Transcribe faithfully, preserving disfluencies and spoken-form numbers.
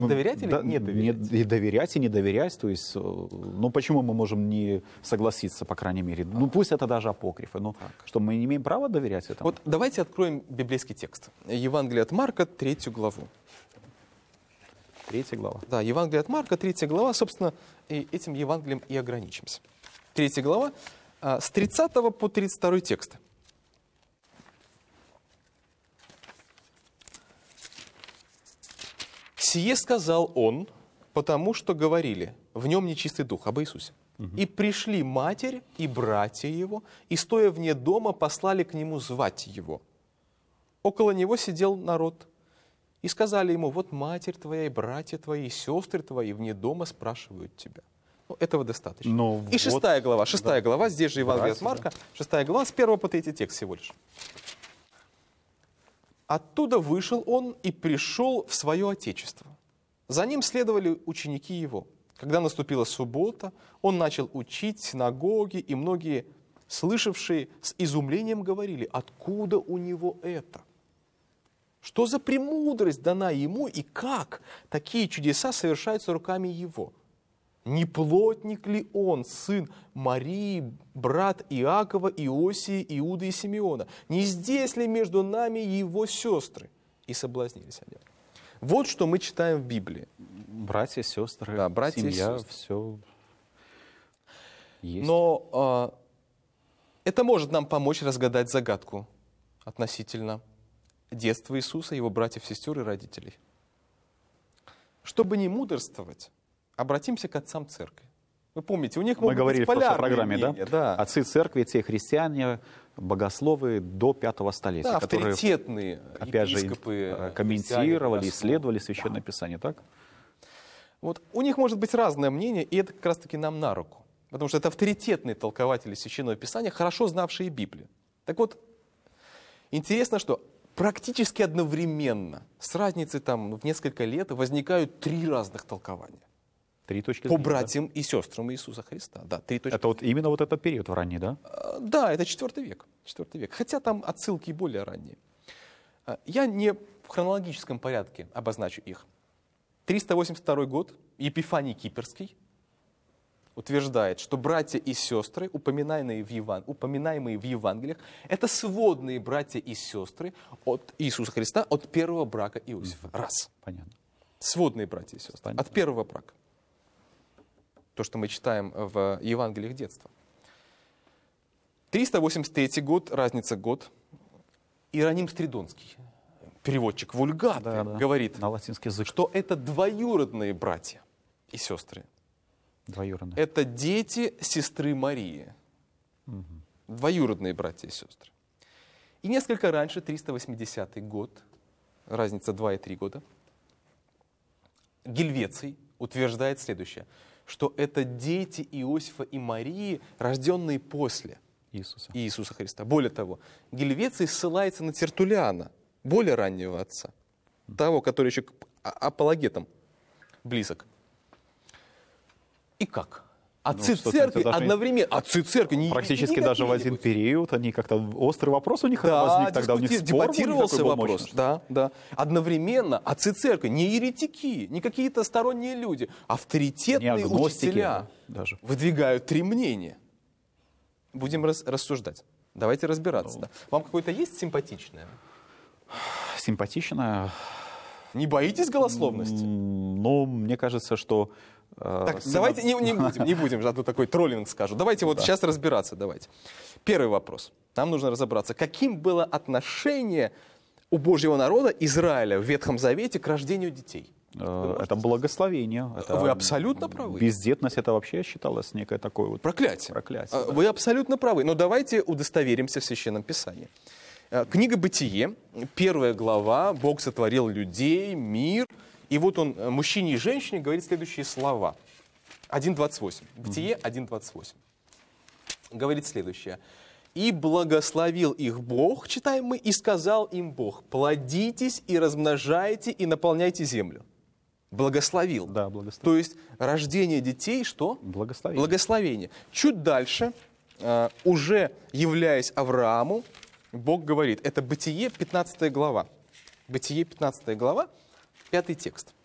Доверять или Да, не доверять? Не, и доверять, и не доверять. То есть, ну почему мы можем не согласиться, по крайней мере? Ну пусть это даже апокрифы, но что мы не имеем права доверять этому? Вот давайте откроем библейский текст. Евангелие от Марка, третью главу. Третья глава. Да, Евангелие от Марка, третья глава, собственно, и этим Евангелием и ограничимся. Третья глава, с тридцатого по тридцать второй текст. «Сие сказал он, потому что говорили, в нем нечистый дух», об Иисусе. Угу. «И пришли матерь и братья его, и, стоя вне дома, послали к нему звать его. Около него сидел народ, и сказали ему, вот матерь твоя, и братья твои, и сестры твои вне дома спрашивают тебя». Ну, этого достаточно. Но и вот, шестая глава, шестая да. глава, здесь же Евангелие от Братья, Марка, да. шестая глава, с первого по третий текст всего лишь. «Оттуда вышел он и пришел в свое отечество. За ним следовали ученики его. Когда наступила суббота, он начал учить в синагоге, и многие, слышавшие, с изумлением говорили, откуда у него это? Что за премудрость дана ему, и как такие чудеса совершаются руками его? Не плотник ли он, сын Марии, брат Иакова, Иосии, Иуды и Симеона? Не здесь ли между нами его сестры?» И соблазнились они. Вот что мы читаем в Библии. Братья, сестры, да, братья семья, и сестры. все есть. Но э, это может нам помочь разгадать загадку относительно детства Иисуса, его братьев, сестер и родителей. Чтобы не мудрствовать, обратимся к отцам церкви. Вы помните, у них мы могут говорили быть в прошлой полярные программе, мнения, да? да? Отцы церкви, те христиане, богословы до пятого столетия, Да, которые, авторитетные опять же, епископы, комментировали, христиане, исследовали Священное да. Писание, так? Вот у них может быть разное мнение, и это как раз-таки нам на руку. Потому что это авторитетные толкователи Священного Писания, хорошо знавшие Библию. Так вот, интересно, что практически одновременно, с разницей там в несколько лет, возникают три разных толкования. Три точки По зрения, братьям да? и сестрам Иисуса Христа. Да, три точки это вот именно вот этот период в ранний, да? Да, это четвертый век. Четвертый век. Хотя там отсылки более ранние. Я не в хронологическом порядке обозначу их. триста восемьдесят второй год, Епифаний Кипрский утверждает, что братья и сестры, упоминаемые в, Еван... упоминаемые в Евангелиях, это сводные братья и сестры от Иисуса Христа от первого брака Иосифа. Раз. Понятно. Сводные братья и сестры. Понятно. От первого брака. То, что мы читаем в Евангелиях детства. триста восемьдесят третий год, разница год. Иероним Стридонский, переводчик Вульгаты, да, да. говорит, на латинский язык, что это двоюродные братья и сестры. Двоюродные. Это дети сестры Марии. Угу. Двоюродные братья и сестры. И несколько раньше, триста восьмидесятый год, разница два и три года, Гельвеций утверждает следующее, что это дети Иосифа и Марии, рожденные после Иисуса, Иисуса Христа. Более того, Гельвеций ссылается на Тертуллиана, более раннего отца, того, который еще к апологетам близок. И как? Отцы ну, церкви одновременно. Отцы церкви практически не, даже в один период. Они как-то острый вопрос у них да, возник. Тогда у них спор дебатировался вопрос. Да, да. Одновременно отцы церкви не еретики, не какие-то сторонние люди, авторитетные учителя даже. выдвигают три мнения. Будем рас, рассуждать. Давайте разбираться. Ну, да. Вам какое-то есть симпатичное? Симпатичное? Не боитесь голословности? Ну, мне кажется, что... Так, сына... давайте не, не будем, не будем, а то такой троллинг скажу. Давайте вот да. сейчас разбираться, давайте. Первый вопрос. Нам нужно разобраться, каким было отношение у Божьего народа, Израиля, в Ветхом Завете к рождению детей. Это благословение. Это Вы абсолютно правы. Бездетность, это вообще считалось некое такое вот... Проклятие. Проклятие да. Вы абсолютно правы. Но давайте удостоверимся в Священном Писании. Книга Бытие, первая глава, Бог сотворил людей, мир... И вот он мужчине и женщине говорит следующие слова. один двадцать восемь. Бытие один двадцать восемь. Говорит следующее. «И благословил их Бог», читаем мы, «и сказал им Бог, плодитесь и размножайте и наполняйте землю». Благословил. Да, благословил. То есть рождение детей что? Благословение. Благословение. Чуть дальше, уже являясь Аврааму, Бог говорит, это Бытие, пятнадцатая глава. Бытие, пятнадцатая глава. Пятый текст.